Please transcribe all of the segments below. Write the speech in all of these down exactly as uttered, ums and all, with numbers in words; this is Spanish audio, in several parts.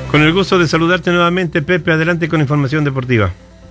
Con el gusto de saludarte nuevamente, Pepe, adelante con información deportiva.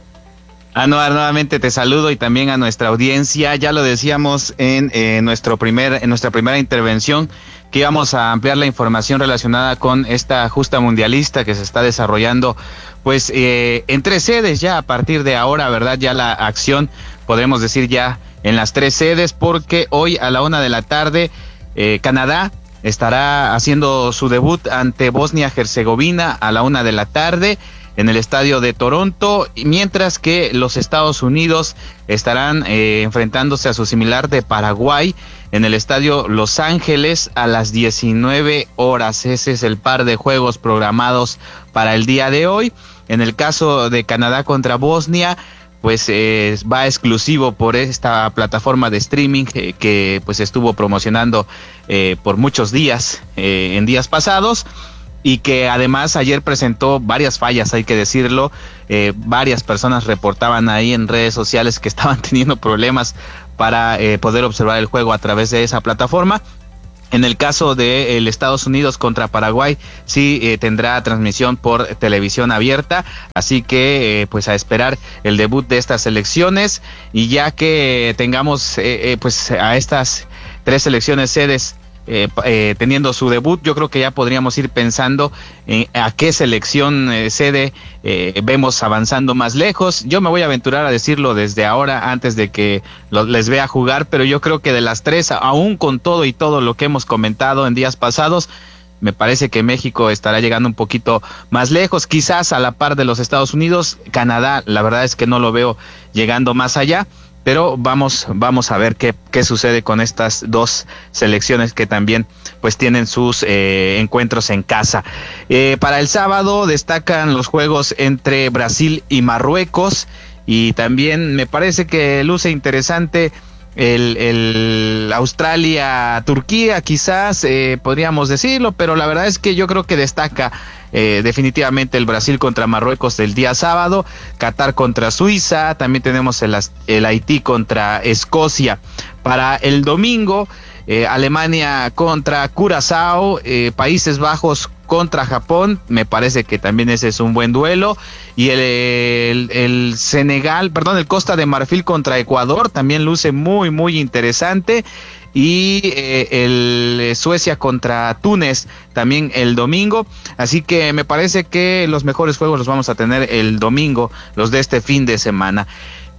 Anuar, nuevamente te saludo y también a nuestra audiencia. Ya lo decíamos en, eh, nuestro primer, en nuestra primera intervención, que íbamos a ampliar la información relacionada con esta justa mundialista que se está desarrollando pues eh, en tres sedes ya a partir de ahora, ¿verdad? Ya la acción, podremos decir ya en las tres sedes, porque hoy a la una de la tarde eh, Canadá estará haciendo su debut ante Bosnia-Herzegovina a la una de la tarde en el estadio de Toronto, mientras que los Estados Unidos estarán eh, enfrentándose a su similar de Paraguay en el estadio Los Ángeles a las diecinueve horas. Ese es el par de juegos programados para el día de hoy. En el caso de Canadá contra Bosnia, pues eh, va exclusivo por esta plataforma de streaming eh, que pues estuvo promocionando eh, por muchos días eh, en días pasados, y que además ayer presentó varias fallas, hay que decirlo. Eh, varias personas reportaban ahí en redes sociales que estaban teniendo problemas para eh, poder observar el juego a través de esa plataforma. En el caso de el Estados Unidos contra Paraguay, sí eh, tendrá transmisión por televisión abierta, así que eh, pues a esperar el debut de estas selecciones, y ya que tengamos eh, eh, pues a estas tres selecciones sedes Eh, eh, teniendo su debut, yo creo que ya podríamos ir pensando en a qué selección eh, sede eh, vemos avanzando más lejos. Yo me voy a aventurar a decirlo desde ahora, antes de que lo, les vea jugar, pero yo creo que de las tres, aún con todo y todo lo que hemos comentado en días pasados, me parece que México estará llegando un poquito más lejos, quizás a la par de los Estados Unidos. Canadá, la verdad es que no lo veo llegando más allá. Pero vamos, vamos a ver qué, qué sucede con estas dos selecciones que también pues tienen sus eh, encuentros en casa. Eh, para el sábado destacan los juegos entre Brasil y Marruecos, y también me parece que luce interesante el, el Australia-Turquía, quizás eh, podríamos decirlo, pero la verdad es que yo creo que destaca Eh, definitivamente el Brasil contra Marruecos del día sábado, Qatar contra Suiza, también tenemos el, el Haití contra Escocia. Para el domingo, eh, Alemania contra Curazao, eh, Países Bajos contra Japón, me parece que también ese es un buen duelo, y el, el, el Senegal, perdón, el Costa de Marfil contra Ecuador también luce muy muy interesante, y eh, el Suecia contra Túnez también el domingo. Así que me parece que los mejores juegos los vamos a tener el domingo, los de este fin de semana.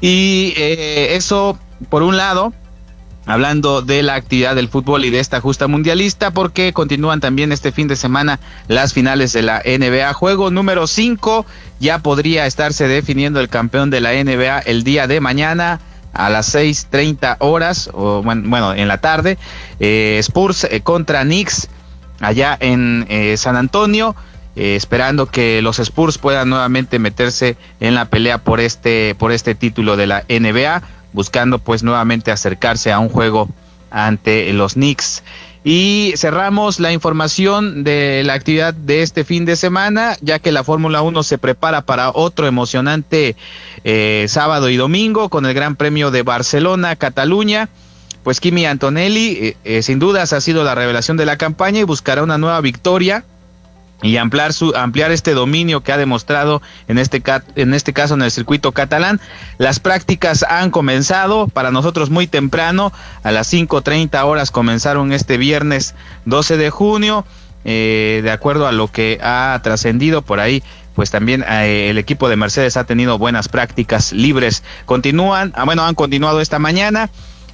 Y eh, eso por un lado, hablando de la actividad del fútbol y de esta justa mundialista, porque continúan también este fin de semana las finales de la N B A. Juego número cinco, ya podría estarse definiendo el campeón de la N B A el día de mañana a las seis treinta horas, o bueno, en la tarde. eh, Spurs eh, contra Knicks allá en eh, San Antonio, eh, esperando que los Spurs puedan nuevamente meterse en la pelea por este, por este título de la N B A, buscando pues nuevamente acercarse a un juego ante los Knicks. Y cerramos la información de la actividad de este fin de semana, ya que la Fórmula uno se prepara para otro emocionante eh, sábado y domingo con el Gran Premio de Barcelona, Cataluña. Pues Kimi Antonelli eh, eh, sin dudas ha sido la revelación de la campaña y buscará una nueva victoria y ampliar su ampliar este dominio que ha demostrado en este en este caso en el circuito catalán. Las prácticas han comenzado para nosotros muy temprano, a las cinco treinta horas comenzaron este viernes doce de junio, eh, de acuerdo a lo que ha trascendido por ahí. Pues también eh, el equipo de Mercedes ha tenido buenas prácticas libres. Continúan, ah, bueno, han continuado esta mañana,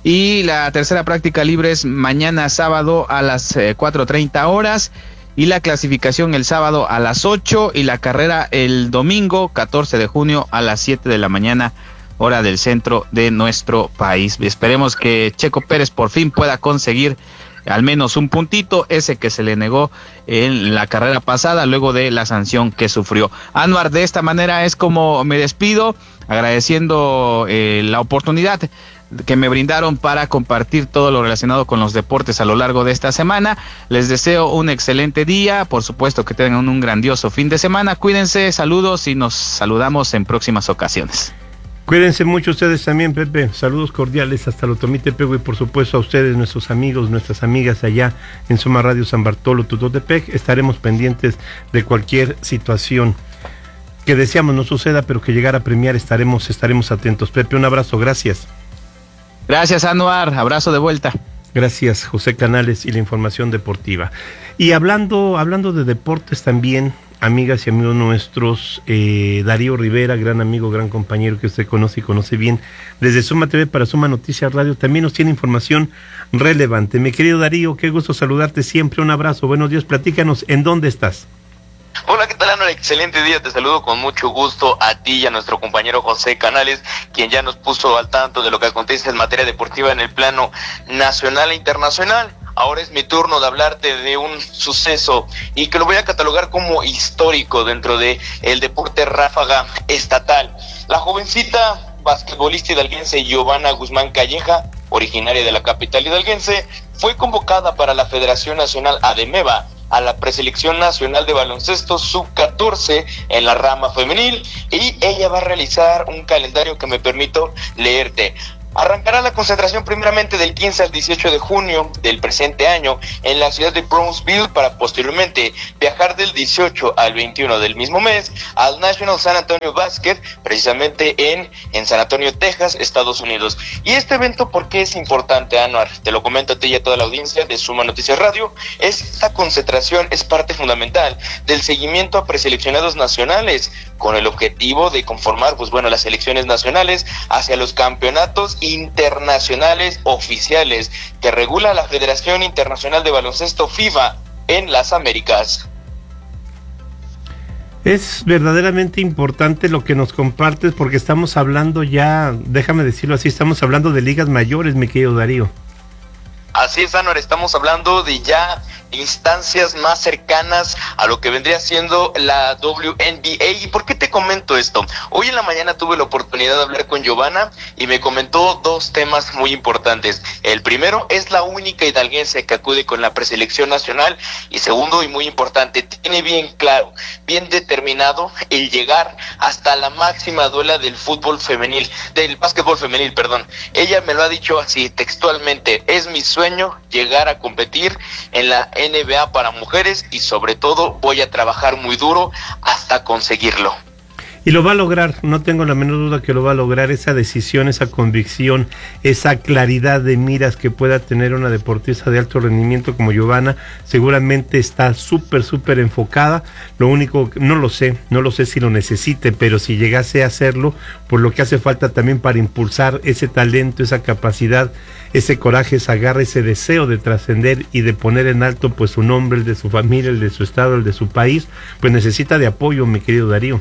y la tercera práctica libre es mañana sábado a las eh, cuatro treinta horas. Y la clasificación el sábado a las ocho, y la carrera el domingo catorce de junio a las siete de la mañana, hora del centro de nuestro país. Esperemos que Checo Pérez por fin pueda conseguir al menos un puntito, ese que se le negó en la carrera pasada luego de la sanción que sufrió. Anuar, de esta manera es como me despido, agradeciendo eh, la oportunidad que me brindaron para compartir todo lo relacionado con los deportes a lo largo de esta semana. Les deseo un excelente día, por supuesto que tengan un grandioso fin de semana. Cuídense, saludos y nos saludamos en próximas ocasiones. Cuídense mucho ustedes también, Pepe. Saludos cordiales hasta Lotomitepec y por supuesto a ustedes, nuestros amigos, nuestras amigas allá en Suma Radio San Bartolo, Tutotepec. Estaremos pendientes de cualquier situación que deseamos no suceda, pero que llegara a premiar, estaremos, estaremos atentos. Pepe, un abrazo, gracias. Gracias, Anuar, abrazo de vuelta. Gracias, José Canales y la información deportiva. Y hablando, hablando de deportes también, amigas y amigos nuestros, eh, Darío Rivera, gran amigo, gran compañero que usted conoce y conoce bien, desde Suma T V para Suma Noticias Radio, también nos tiene información relevante. Mi querido Darío, qué gusto saludarte siempre, un abrazo, buenos días, platícanos, ¿en dónde estás? Hola, ¿qué tal, Anuar? Excelente día, te saludo con mucho gusto a ti y a nuestro compañero José Canales, quien ya nos puso al tanto de lo que acontece en materia deportiva en el plano nacional e internacional. Ahora es mi turno de hablarte de un suceso y que lo voy a catalogar como histórico dentro de el deporte ráfaga estatal. La jovencita basquetbolista hidalguense Giovanna Guzmán Calleja, originaria de la capital hidalguense, fue convocada para la Federación Nacional ADEMEVA a la preselección nacional de baloncesto sub catorce en la rama femenil, y ella va a realizar un calendario que me permito leerte. Arrancará la concentración primeramente del quince al dieciocho de junio del presente año en la ciudad de Brownsville, para posteriormente viajar del dieciocho al veintiuno del mismo mes al National San Antonio Basket, precisamente en, en San Antonio, Texas, Estados Unidos. Y este evento, ¿por qué es importante, Anuar? Te lo comento a ti y a toda la audiencia de Suma Noticias Radio. Esta concentración es parte fundamental del seguimiento a preseleccionados nacionales, con el objetivo de conformar, pues bueno, las selecciones nacionales hacia los campeonatos internacionales oficiales que regula la Federación Internacional de Baloncesto FIBA en las Américas. Es verdaderamente importante lo que nos compartes, porque estamos hablando ya, déjame decirlo así, estamos hablando de ligas mayores, mi querido Darío. Así es, Anuar, estamos hablando de ya instancias más cercanas a lo que vendría siendo la W N B A. ¿Y por qué te comento esto? Hoy en la mañana tuve la oportunidad de hablar con Giovanna y me comentó dos temas muy importantes. El primero, es la única hidalguense que acude con la preselección nacional, y segundo, y muy importante, tiene bien claro, bien determinado el llegar hasta la máxima duela del fútbol femenil, del básquetbol femenil, perdón. Ella me lo ha dicho así textualmente: es mi sueño llegar a competir en la N B A para mujeres, y sobre todo voy a trabajar muy duro hasta conseguirlo. Y lo va a lograr, no tengo la menor duda que lo va a lograr. Esa decisión, esa convicción, esa claridad de miras que pueda tener una deportista de alto rendimiento como Giovanna, seguramente está súper, súper enfocada. Lo único, no lo sé, no lo sé si lo necesite, pero si llegase a hacerlo, por lo que hace falta también para impulsar ese talento, esa capacidad, ese coraje, esa garra, ese deseo de trascender y de poner en alto pues su nombre, el de su familia, el de su estado, el de su país, pues necesita de apoyo, mi querido Darío.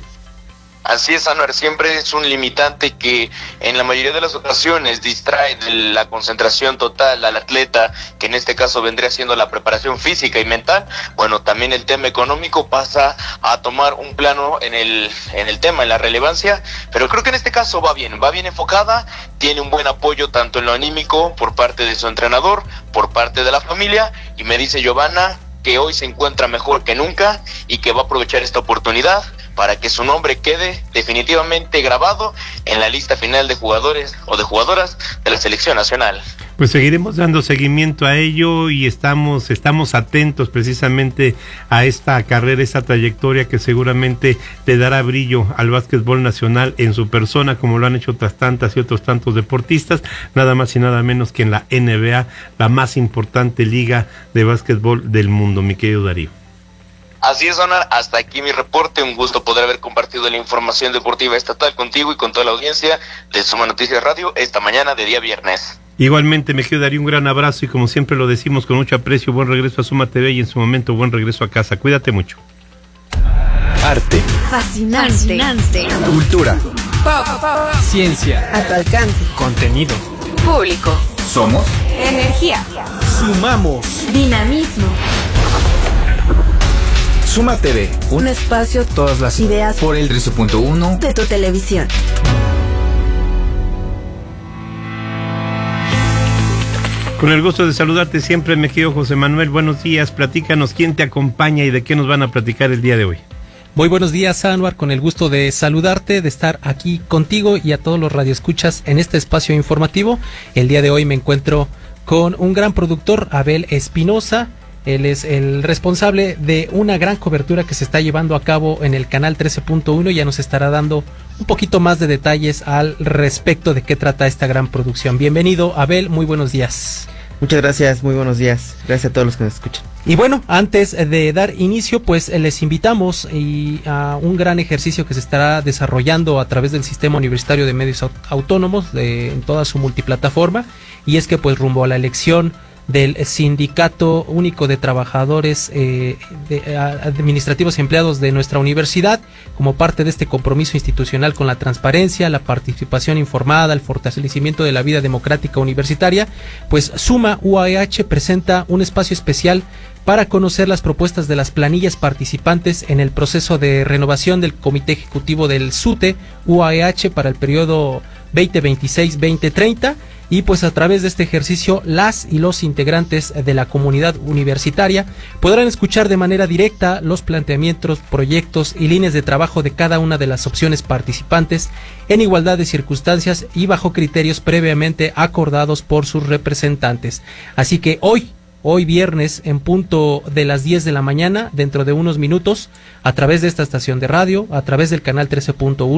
Así es, Anuar, siempre es un limitante que en la mayoría de las ocasiones distrae de la concentración total al atleta, que en este caso vendría siendo la preparación física y mental. Bueno, también el tema económico pasa a tomar un plano en el, en el tema, en la relevancia, pero creo que en este caso va bien, va bien enfocada, tiene un buen apoyo tanto en lo anímico por parte de su entrenador, por parte de la familia, y me dice Giovanna que hoy se encuentra mejor que nunca y que va a aprovechar esta oportunidad para que su nombre quede definitivamente grabado en la lista final de jugadores o de jugadoras de la selección nacional. Pues seguiremos dando seguimiento a ello y estamos, estamos atentos precisamente a esta carrera, esta trayectoria que seguramente le dará brillo al básquetbol nacional en su persona, como lo han hecho otras tantas y otros tantos deportistas, nada más y nada menos que en la N B A, la más importante liga de básquetbol del mundo, mi querido Darío. Así es, Anuar, hasta aquí mi reporte. Un gusto poder haber compartido la información deportiva estatal contigo y con toda la audiencia de Suma Noticias Radio esta mañana de día viernes. Igualmente, me quiero dar un gran abrazo y como siempre lo decimos con mucho aprecio, buen regreso a Suma T V y en su momento buen regreso a casa. Cuídate mucho. Arte. Fascinante. Fascinante. Cultura. Pop. Pop. Ciencia. A tu alcance. Contenido. Público. Somos. Energía. Sumamos. Dinamismo. Suma T V. Un espacio, todas las ideas por el trece punto uno de tu televisión. Con el gusto de saludarte siempre, me querido José Manuel. Buenos días, platícanos quién te acompaña y de qué nos van a platicar el día de hoy. Muy buenos días, Anwar, con el gusto de saludarte, de estar aquí contigo y a todos los radioescuchas en este espacio informativo. El día de hoy me encuentro con un gran productor, Abel Espinosa. Él es el responsable de una gran cobertura que se está llevando a cabo en el canal trece punto uno y ya nos estará dando un poquito más de detalles al respecto de qué trata esta gran producción. Bienvenido, Abel, muy buenos días. Muchas gracias, muy buenos días. Gracias a todos los que nos escuchan. Y bueno, antes de dar inicio, pues les invitamos y a un gran ejercicio que se estará desarrollando a través del Sistema Universitario de Medios Autónomos de, en toda su multiplataforma, y es que pues rumbo a la elección del Sindicato Único de Trabajadores eh, de, Administrativos y Empleados de nuestra universidad, como parte de este compromiso institucional con la transparencia, la participación informada, el fortalecimiento de la vida democrática universitaria, pues Suma U A E H presenta un espacio especial para conocer las propuestas de las planillas participantes en el proceso de renovación del Comité Ejecutivo del S U T E U A E H para el periodo veinte veintiséis veinte treinta. Y pues a través de este ejercicio las y los integrantes de la comunidad universitaria podrán escuchar de manera directa los planteamientos, proyectos y líneas de trabajo de cada una de las opciones participantes en igualdad de circunstancias y bajo criterios previamente acordados por sus representantes. Así que hoy, hoy viernes en punto de las diez de la mañana, dentro de unos minutos, a través de esta estación de radio, a través del canal trece punto uno,